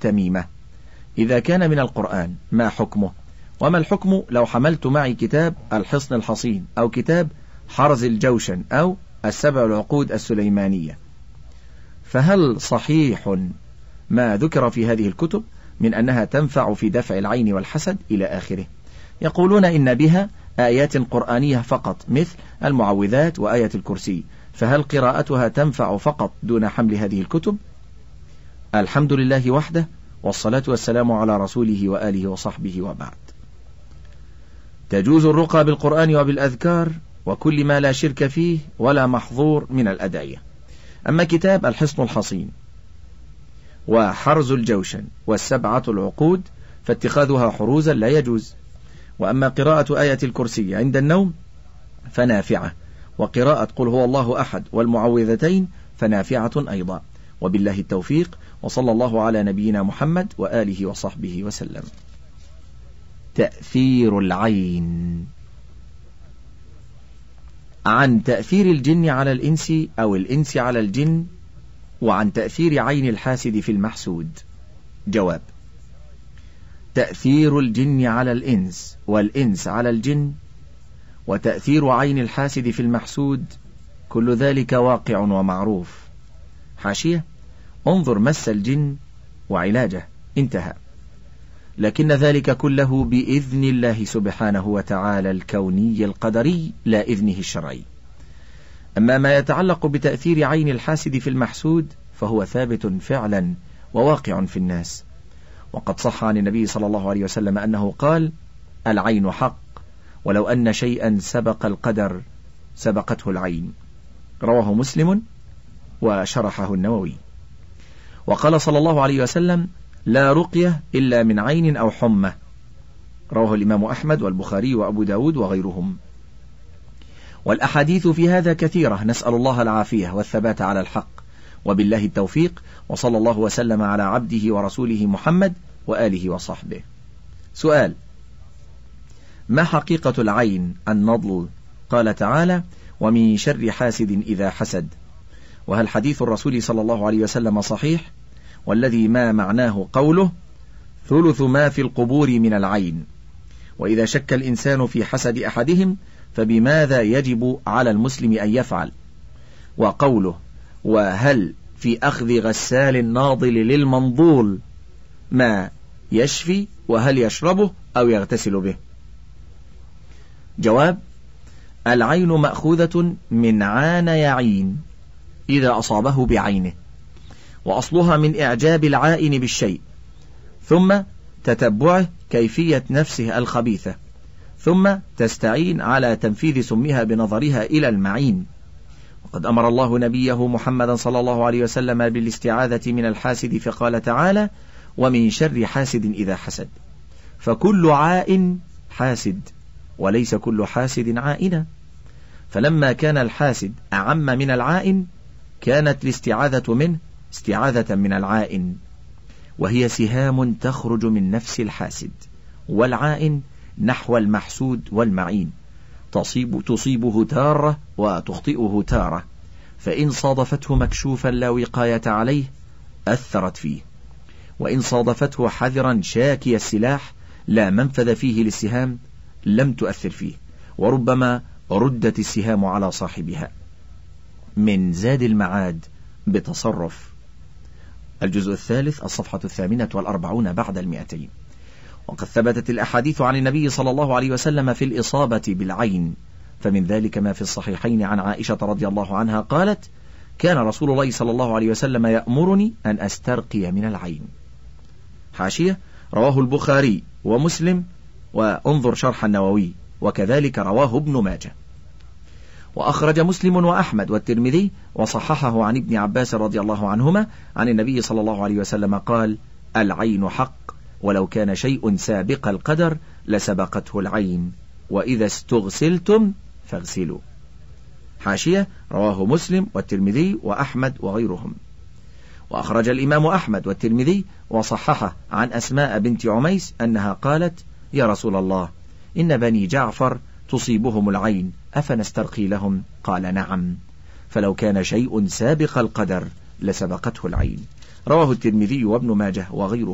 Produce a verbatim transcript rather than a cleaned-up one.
التميمة إذا كان من القرآن ما حكمه؟ وما الحكم لو حملت معي كتاب الحصن الحصين أو كتاب حرز الجوشن أو السبع العقود السليمانية؟ فهل صحيح ما ذكر في هذه الكتب من أنها تنفع في دفع العين والحسد إلى آخره؟ يقولون إن بها آيات قرآنية فقط مثل المعوذات وآية الكرسي، فهل قراءتها تنفع فقط دون حمل هذه الكتب؟ الحمد لله وحده، والصلاة والسلام على رسوله وآله وصحبه، وبعد. تجوز الرقى بالقرآن وبالأذكار وكل ما لا شرك فيه ولا محظور من الأدعية. أما كتاب الحصن الحصين وحرز الجوشن والسبعة العقود فاتخاذها حروزا لا يجوز. وأما قراءة آية الكرسي عند النوم فنافعة، وقراءة قل هو الله أحد والمعوذتين فنافعة أيضا. وبالله التوفيق، وصلى الله على نبينا محمد وآله وصحبه وسلم. تأثير العين. عن تأثير الجن على الإنس أو الإنس على الجن، وعن تأثير عين الحاسد في المحسود. جواب: تأثير الجن على الإنس والإنس على الجن وتأثير عين الحاسد في المحسود كل ذلك واقع ومعروف. حاشية: انظر مس الجن وعلاجه، انتهى. لكن ذلك كله بإذن الله سبحانه وتعالى الكوني القدري لا إذنه الشرعي. أما ما يتعلق بتأثير عين الحاسد في المحسود فهو ثابت فعلا وواقع في الناس، وقد صح عن النبي صلى الله عليه وسلم أنه قال: العين حق، ولو أن شيئا سبق القدر سبقته العين. رواه مسلم وشرحه النووي. وقال صلى الله عليه وسلم: لا رقية إلا من عين أو حمى. رواه الإمام أحمد والبخاري وأبو داود وغيرهم. والأحاديث في هذا كثيرة، نسأل الله العافية والثبات على الحق، وبالله التوفيق، وصلى الله وسلم على عبده ورسوله محمد وآله وصحبه. سؤال: ما حقيقة العين النضل؟ قال تعالى: ومن شر حاسد إذا حسد. وهل حديث الرسول صلى الله عليه وسلم صحيح؟ والذي ما معناه قوله: ثلث ما في القبور من العين. وإذا شك الإنسان في حسد أحدهم فبماذا يجب على المسلم أن يفعل؟ وقوله: وهل في أخذ غسال الناضل للمنضول ما يشفي، وهل يشربه أو يغتسل به؟ جواب: العين مأخوذة من عان يعين إذا أصابه بعينه، وأصلها من إعجاب العائن بالشيء، ثم تتبعه كيفية نفسه الخبيثة، ثم تستعين على تنفيذ سمها بنظرها إلى المعين. وقد أمر الله نبيه محمدا صلى الله عليه وسلم بالاستعاذة من الحاسد، فقال تعالى: ومن شر حاسد إذا حسد. فكل عائن حاسد، وليس كل حاسد عائنا. فلما كان الحاسد أعم من العائن كانت الاستعاذة منه استعاذة من العائن، وهي سهام تخرج من نفس الحاسد، والعائن نحو المحسود والمعين، تصيب تصيبه تارة وتخطئه تارة، فإن صادفته مكشوفا لا وقاية عليه أثرت فيه، وإن صادفته حذرا شاكي السلاح لا منفذ فيه للسهام لم تؤثر فيه، وربما ردت السهام على صاحبها. من زاد المعاد بتصرف، الجزء الثالث، الصفحة الثامنة والأربعون بعد المئتين. وقد ثبتت الأحاديث عن النبي صلى الله عليه وسلم في الإصابة بالعين، فمن ذلك ما في الصحيحين عن عائشة رضي الله عنها قالت: كان رسول الله صلى الله عليه وسلم يأمرني أن أسترقي من العين. حاشية: رواه البخاري ومسلم، وانظر شرح النووي، وكذلك رواه ابن ماجه. وأخرج مسلم وأحمد والترمذي وصححه عن ابن عباس رضي الله عنهما عن النبي صلى الله عليه وسلم قال: العين حق، ولو كان شيء سابق القدر لسبقته العين، وإذا استغسلتم فاغسلوا. حاشية: رواه مسلم والترمذي وأحمد وغيرهم. وأخرج الإمام أحمد والترمذي وصححه عن أسماء بنت عميس أنها قالت: يا رسول الله، إن بني جعفر تصيبهم العين، أفنسترقي لهم؟ قال: نعم، فلو كان شيء سابق القدر لسبقته العين. رواه الترمذي وابن ماجه وغيره.